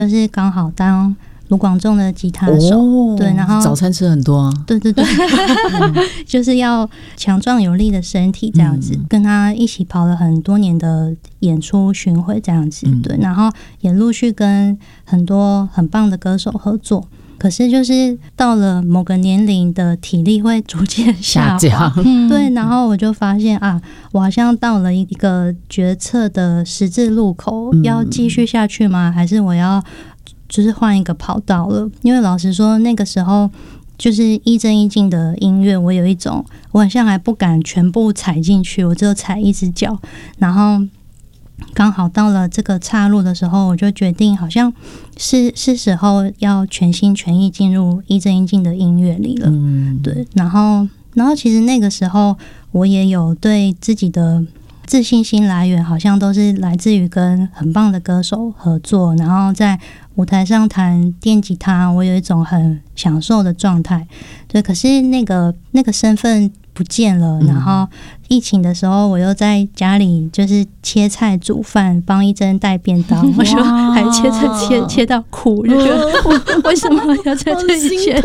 就是刚好当卢广仲的吉他手，对，然后早餐吃很多啊， 对对对，就是要强壮有力的身体这样子，跟他一起跑了很多年的演出巡回这样子，对，然后也陆续跟很多很棒的歌手合作。可是就是到了某个年龄的体力会逐渐下降，对，然后我就发现啊，我好像到了一个决策的十字路口，要继续下去吗？还是我要就是换一个跑道了？因为老实说，那个时候就是一真一静的音乐，我有一种我好像还不敢全部踩进去，我只有踩一只脚，然后刚好到了这个岔路的时候，我就决定好像是时候要全心全意进入一真一静的音乐里了。对，然后其实那个时候我也有对自己的自信心来源好像都是来自于跟很棒的歌手合作，然后在舞台上弹电吉他，我有一种很享受的状态。对，可是那个身份不见了，然后疫情的时候我又在家里就是切菜煮饭，帮一真带便当，我就还切菜切到哭，就觉得我为什么要在这里切菜？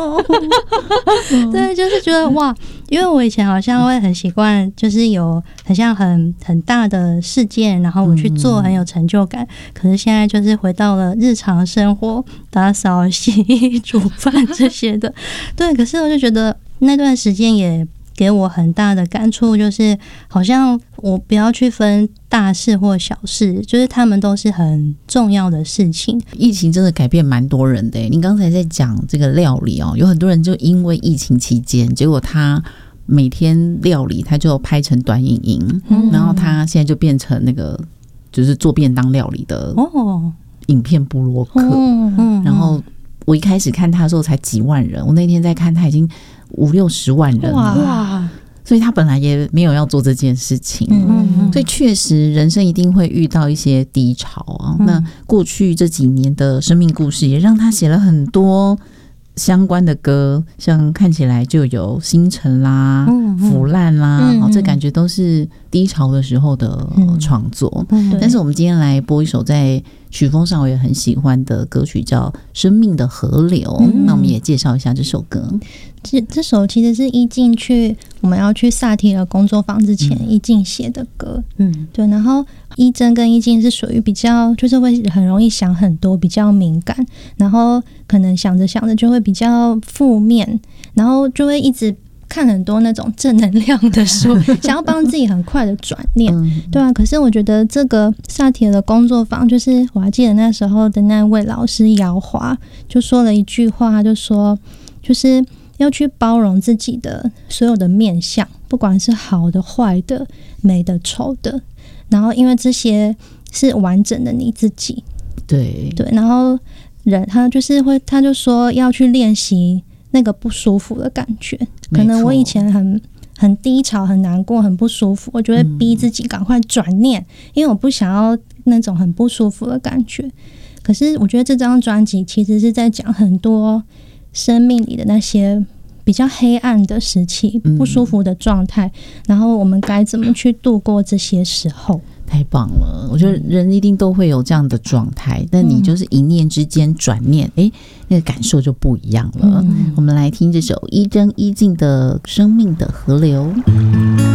对，就是觉得哇，因为我以前好像会很习惯，就是有很像很大的事件，然后我去做很有成就感，可是现在就是回到了日常生活，打扫、洗衣、煮饭这些的。对，可是我就觉得那段时间也给我很大的感触，就是好像我不要去分大事或小事，就是他们都是很重要的事情。 疫情真的改变蛮多人的。你刚才在讲这个料理有很多人就因为疫情期间，结果他每天料理他就拍成短影音，然后他现在就变成那个就是做便当料理的影片部落客。然后我一开始看他的时候才几万人，我那天在看他已经50-60万人了，哇！所以他本来也没有要做这件事情，所以确实人生一定会遇到一些低潮啊。那过去这几年的生命故事也让他写了很多相关的歌，像看起来就有星辰啦、腐烂啦，这感觉都是低潮的时候的创作。但是我们今天来播一首在曲风上我也很喜欢的歌曲，叫《生命的河流》。那我们也介绍一下这首歌。 这首其实是一静我们要去萨提尔工作坊之前一静写的歌。对，然后一真跟一静是属于比较就是会很容易想很多，比较敏感，然后可能想着想着就会比较负面，然后就会一直看很多那种正能量的书，想要帮自己很快的转念。对啊，可是我觉得这个萨提尔的工作坊，就是我还记得那时候的那位老师姚华就说了一句话，他就说就是要去包容自己的所有的面向，不管是好的、坏的、美的、丑的，然后因为这些是完整的你自己。对，然后他就说要去练习那个不舒服的感觉。可能我以前很低潮、很难过、很不舒服，我就会逼自己赶快转念，因为我不想要那种很不舒服的感觉。可是我觉得这张专辑其实是在讲很多生命里的那些比较黑暗的时期、不舒服的状态，然后我们该怎么去度过这些时候。 太棒了，我觉得人一定都会有这样的状态，但你就是一念之间转念，那个感受就不一样了。我们来听这首一真一静的《生命的河流》。